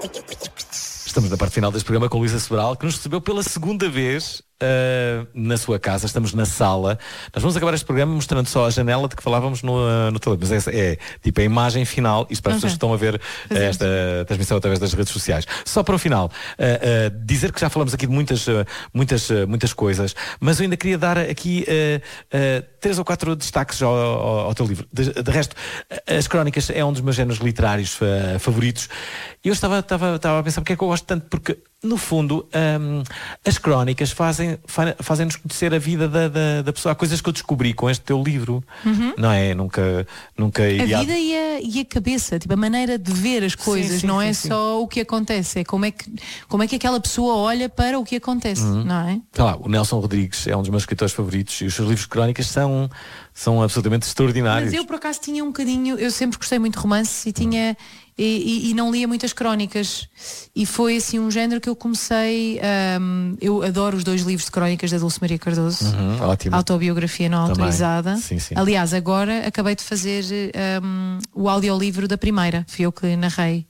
Estamos na parte final deste programa com Luísa Sobral, que nos recebeu pela segunda vez na sua casa. Estamos na sala. Nós vamos acabar este programa mostrando só a janela de que falávamos no telefone. Mas essa é tipo a imagem final. Isto para as pessoas que estão a ver esta transmissão através das redes sociais. Só para o final, dizer que já falamos aqui de muitas coisas, mas eu ainda queria dar aqui 3 ou 4 destaques ao teu livro. De resto, as crónicas é um dos meus géneros literários favoritos. E eu estava a pensar porque é que eu gosto tanto, porque no fundo as crónicas fazem-nos conhecer a vida da pessoa. Há coisas que eu descobri com este teu livro, não é? Nunca iria... A vida e a cabeça, tipo a maneira de ver as coisas, não é só o que acontece, é como é que aquela pessoa olha para o que acontece, não é? Tá, o Nelson Rodrigues é um dos meus escritores favoritos e os seus livros de crónicas são absolutamente extraordinários. Mas eu por acaso tinha um bocadinho, eu sempre gostei muito de romances e tinha... E não lia muitas crónicas e foi assim um género que eu comecei eu adoro os 2 livros de crónicas da Dulce Maria Cardoso, ótimo. Autobiografia não Também. autorizada. Sim. Aliás, agora acabei de fazer o audiolivro da primeira, fui eu que narrei